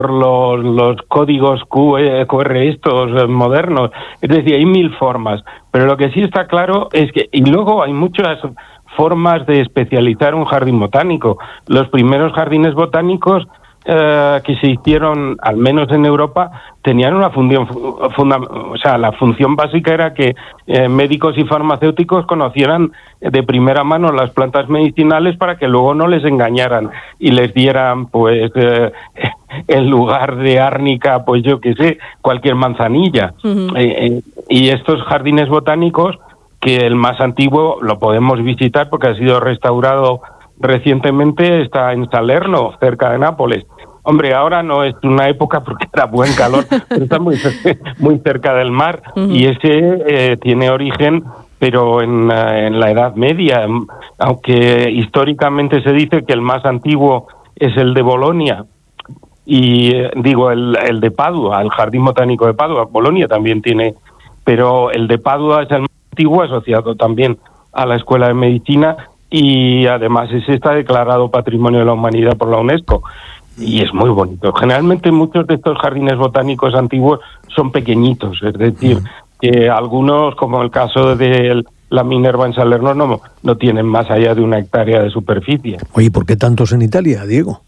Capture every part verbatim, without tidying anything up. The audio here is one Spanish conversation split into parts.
los, los códigos Q R estos modernos. Es decir, hay mil formas. Pero lo que sí está claro es que... Y luego hay muchas formas de especializar un jardín botánico. Los primeros jardines botánicos eh, que se hicieron, al menos en Europa, tenían una función, funda, o sea, la función básica era que eh, médicos y farmacéuticos conocieran de primera mano las plantas medicinales para que luego no les engañaran y les dieran, pues, eh, en lugar de árnica, pues yo qué sé, cualquier manzanilla. Uh-huh. Eh, eh, y estos jardines botánicos, que el más antiguo lo podemos visitar porque ha sido restaurado recientemente, está en Salerno, cerca de Nápoles. Hombre, ahora no es una época porque era buen calor, pero está muy, muy cerca del mar. Uh-huh. Y ese eh, tiene origen, pero en, en la Edad Media, aunque históricamente se dice que el más antiguo es el de Bolonia, y eh, digo, el, el de Padua, el Jardín Botánico de Padua. Bolonia también tiene, pero el de Padua es el más antiguo, asociado también a la Escuela de Medicina, y además ese está declarado Patrimonio de la Humanidad por la UNESCO. Y es muy bonito. Generalmente muchos de estos jardines botánicos antiguos son pequeñitos, es decir, que algunos, como el caso de la Minerva en Salerno, no, no tienen más allá de una hectárea de superficie. Oye, ¿por qué tantos en Italia, Diego?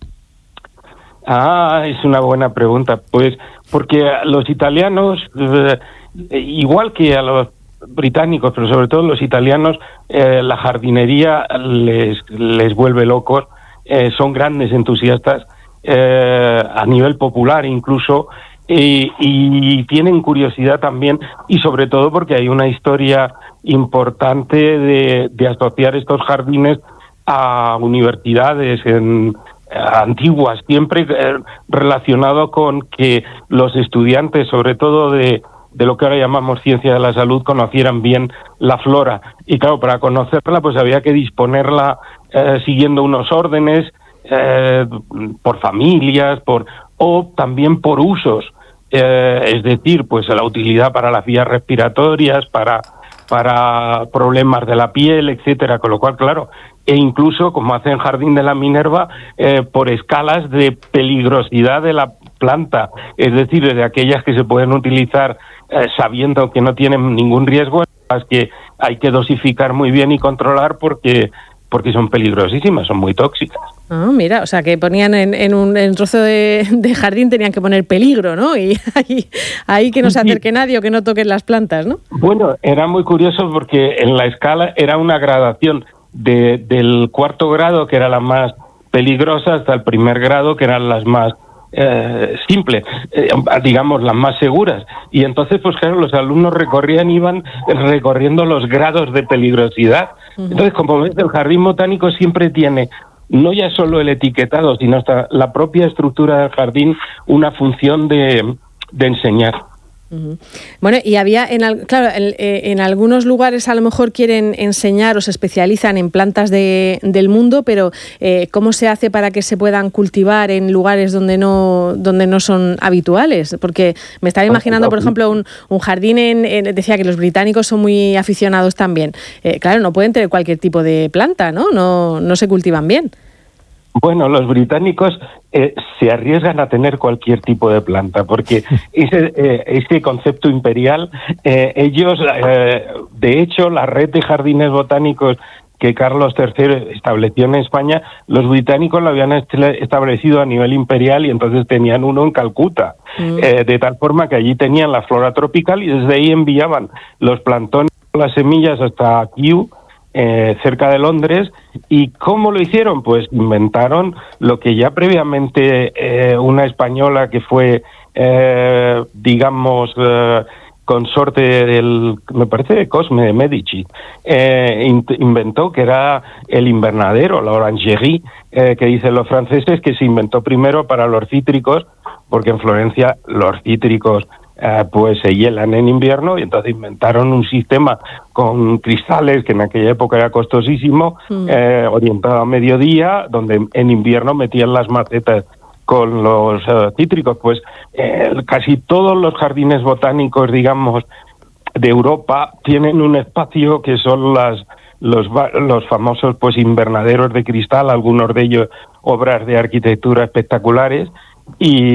Ah, es una buena pregunta. Pues porque los italianos, eh, igual que a los británicos, pero sobre todo los italianos, eh, la jardinería les, les vuelve locos. Eh, son grandes entusiastas eh, a nivel popular incluso, y, y tienen curiosidad también, y sobre todo porque hay una historia importante de, de asociar estos jardines a universidades en, eh, antiguas, siempre eh, relacionado con que los estudiantes, sobre todo de de lo que ahora llamamos ciencia de la salud, conocieran bien la flora. Y claro, para conocerla pues había que disponerla eh, siguiendo unos órdenes, eh, por familias, por o también por usos. Eh, es decir, pues la utilidad para las vías respiratorias, para, para problemas de la piel, etcétera. Con lo cual, claro, e incluso, como hace en Jardín de la Minerva, eh, por escalas de peligrosidad de la planta. Es decir, desde aquellas que se pueden utilizar Eh, sabiendo que no tienen ningún riesgo, las que hay que dosificar muy bien y controlar porque porque son peligrosísimas, son muy tóxicas. Ah, mira, o sea, que ponían en, en un en trozo de, de jardín, tenían que poner peligro, ¿no? Y ahí, ahí que no se acerque nadie o que no toquen las plantas, ¿no? Bueno, era muy curioso porque en la escala era una gradación de, del cuarto grado, que era la más peligrosa, hasta el primer grado, que eran las más Eh, simple, eh, digamos, las más seguras. Y entonces, pues claro, los alumnos recorrían, iban recorriendo los grados de peligrosidad. Uh-huh. Entonces, como ves, el jardín botánico siempre tiene, no ya solo el etiquetado, sino hasta la propia estructura del jardín, una función de, de enseñar. Uh-huh. Bueno, y había, en claro, en, en algunos lugares a lo mejor quieren enseñar o se especializan en plantas de, del mundo, pero eh, ¿cómo se hace para que se puedan cultivar en lugares donde no donde no son habituales? Porque me estaba imaginando, por ejemplo, un, un jardín, en, en, decía que los británicos son muy aficionados también. Eh, claro, no pueden tener cualquier tipo de planta, ¿no? No, no se cultivan bien. Bueno, los británicos eh, se arriesgan a tener cualquier tipo de planta, porque ese, eh, ese concepto imperial, eh, ellos, eh, de hecho, la red de jardines botánicos que Carlos tercero estableció en España, los británicos lo habían establecido a nivel imperial y entonces tenían uno en Calcuta, mm. eh, de tal forma que allí tenían la flora tropical y desde ahí enviaban los plantones, las semillas hasta Kew, Eh, cerca de Londres. ¿Y cómo lo hicieron? Pues inventaron lo que ya previamente eh, una española que fue, eh, digamos, eh, consorte del, me parece, de Cosme de Medici, eh, in, inventó, que era el invernadero, la orangerie, eh, que dicen los franceses, que se inventó primero para los cítricos, porque en Florencia los cítricos Uh, pues se hielan en invierno, y entonces inventaron un sistema con cristales que en aquella época era costosísimo, mm. eh, orientado a mediodía, donde en invierno metían las macetas con los uh, cítricos. Pues eh, casi todos los jardines botánicos, digamos, de Europa tienen un espacio que son las los los famosos pues invernaderos de cristal, algunos de ellos obras de arquitectura espectaculares. y